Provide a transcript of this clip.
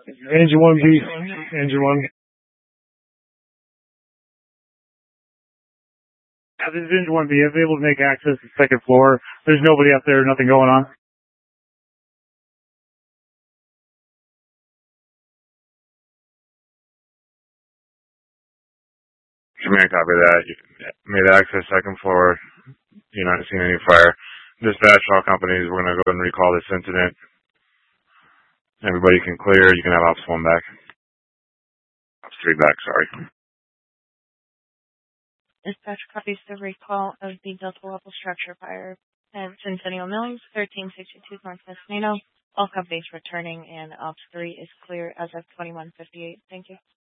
Engine 1B. Engine 1. This is Engine 1B. I'm able to make access to the second floor. There's nobody up there, nothing going on. Command, copy that. You made access second floor. You're not seeing any fire. Dispatch all companies. We're going to go ahead and recall this incident. Everybody can clear. You can have Ops 1 back. Ops 3 back, sorry. Dispatch copies the recall of the Delta level structure fire at Centennial Mills, 1362 North Mesquite. All companies returning, and Ops 3 is clear as of 21:58. Thank you.